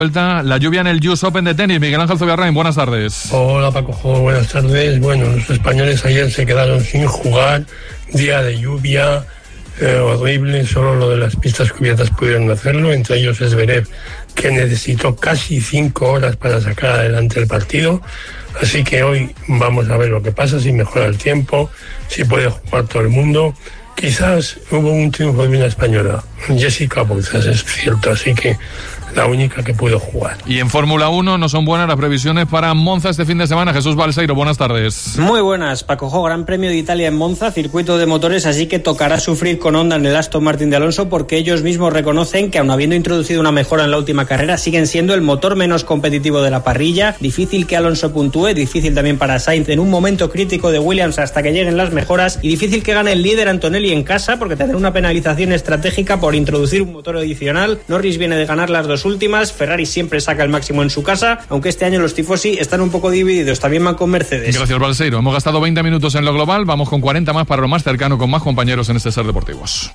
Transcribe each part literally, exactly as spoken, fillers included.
Vuelta la lluvia en el U S Open de tenis. Miguel Ángel Zubiarrain, buenas tardes. Hola Paco, buenas tardes. Bueno, los españoles ayer se quedaron sin jugar, día de lluvia eh, horrible, solo lo de las pistas cubiertas pudieron hacerlo, entre ellos Zverev, que necesitó casi cinco horas para sacar adelante el partido. Así que hoy vamos a ver lo que pasa, si mejora el tiempo, si puede jugar todo el mundo. Quizás hubo un triunfo de una española, Jessica Bouzas, es cierto, así que la única que pudo jugar. Y en Fórmula uno no son buenas las previsiones para Monza este fin de semana. Jesús Balseiro, buenas tardes. Muy buenas, Paco. Gran Premio de Italia en Monza, circuito de motores, así que tocará sufrir con Honda en el Aston Martin de Alonso, porque ellos mismos reconocen que, aun habiendo introducido una mejora en la última carrera, siguen siendo el motor menos competitivo de la parrilla. Difícil que Alonso puntúe, difícil también para Sainz en un momento crítico de Williams hasta que lleguen las mejoras, y difícil que gane el líder Antonelli en casa, porque tendrá una penalización estratégica por introducir un motor adicional. Norris viene de ganar las dos últimas, Ferrari siempre saca el máximo en su casa, aunque este año los tifosi están un poco divididos, también van con Mercedes. Gracias, Balseiro. Hemos gastado veinte minutos en lo global, vamos con cuarenta más para lo más cercano, con más compañeros en este Ser Deportivos.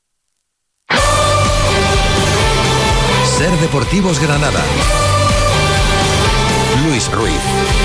Ser Deportivos Granada. Luis Ruiz.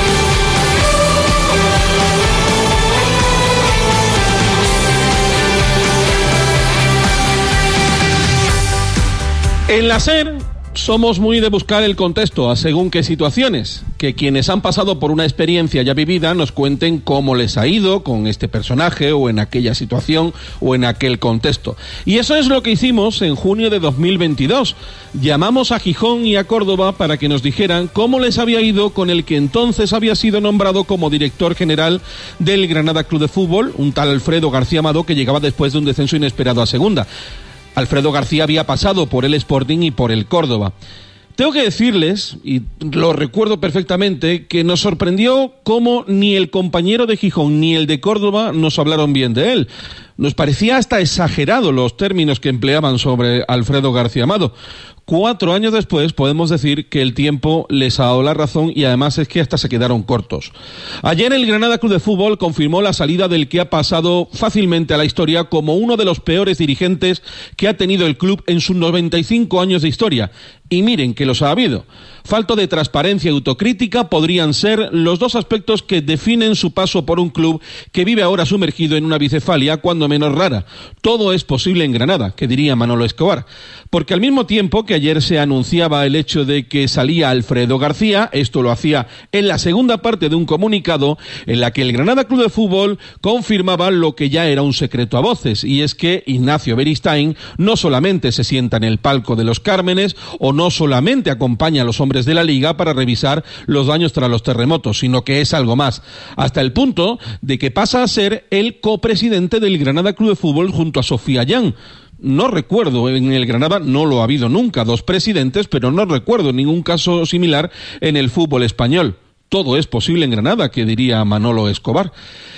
En la SER somos muy de buscar el contexto a según qué situaciones, que quienes han pasado por una experiencia ya vivida nos cuenten cómo les ha ido con este personaje o en aquella situación o en aquel contexto. Y eso es lo que hicimos en junio de dos mil veintidós. Llamamos a Gijón y a Córdoba para que nos dijeran cómo les había ido con el que entonces había sido nombrado como director general del Granada Club de Fútbol, un tal Alfredo García Amado, que llegaba después de un descenso inesperado a segunda. Alfredo García había pasado por el Sporting y por el Córdoba. Tengo que decirles, y lo recuerdo perfectamente, que nos sorprendió cómo ni el compañero de Gijón ni el de Córdoba nos hablaron bien de él. Nos parecía hasta exagerado los términos que empleaban sobre Alfredo García Amado. Cuatro años después podemos decir que el tiempo les ha dado la razón, y además es que hasta se quedaron cortos. Ayer el Granada Club de Fútbol confirmó la salida del que ha pasado fácilmente a la historia como uno de los peores dirigentes que ha tenido el club en sus noventa y cinco años de historia. Y miren que los ha habido. Falta de transparencia y autocrítica podrían ser los dos aspectos que definen su paso por un club que vive ahora sumergido en una bicefalia cuando menos rara. Todo es posible en Granada, que diría Manolo Escobar. Porque al mismo tiempo que ayer se anunciaba el hecho de que salía Alfredo García, esto lo hacía en la segunda parte de un comunicado en la que el Granada Club de Fútbol confirmaba lo que ya era un secreto a voces, y es que Ignacio Beristain no solamente se sienta en el palco de los Cármenes o no solamente acompaña a los hombres de la Liga para revisar los daños tras los terremotos, sino que es algo más, hasta el punto de que pasa a ser el copresidente del Granada Club de Fútbol junto a Sofía Yan. No recuerdo, en el Granada no lo ha habido nunca, dos presidentes, pero no recuerdo ningún caso similar en el fútbol español. Todo es posible en Granada, que diría Manolo Escobar.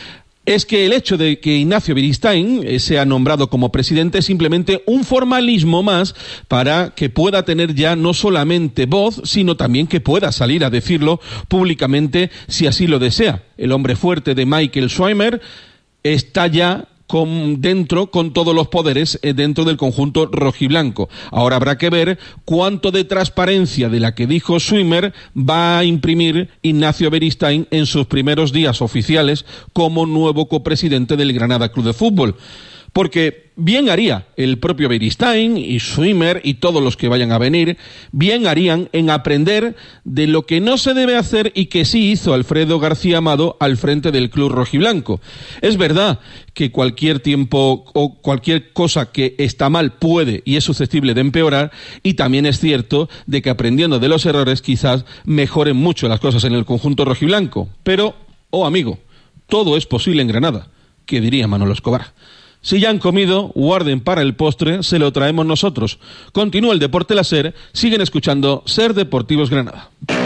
Es que el hecho de que Ignacio Beristain sea nombrado como presidente es simplemente un formalismo más para que pueda tener ya no solamente voz, sino también que pueda salir a decirlo públicamente si así lo desea. El hombre fuerte de Michael Schweimer está ya con, dentro con todos los poderes eh, dentro del conjunto rojiblanco. Ahora habrá que ver cuánto de transparencia de la que dijo Schwimmer va a imprimir Ignacio Beristain en sus primeros días oficiales como nuevo copresidente del Granada Club de Fútbol. Porque bien haría el propio Beristain y Schwimmer y todos los que vayan a venir, bien harían en aprender de lo que no se debe hacer y que sí hizo Alfredo García Amado al frente del club rojiblanco. Es verdad que cualquier tiempo o cualquier cosa que está mal puede y es susceptible de empeorar, y también es cierto de que aprendiendo de los errores quizás mejoren mucho las cosas en el conjunto rojiblanco. Pero, oh amigo, todo es posible en Granada, que diría Manolo Escobar. Si ya han comido, guarden para el postre, se lo traemos nosotros. Continúa el Deporte La SER, siguen escuchando Ser Deportivos Granada.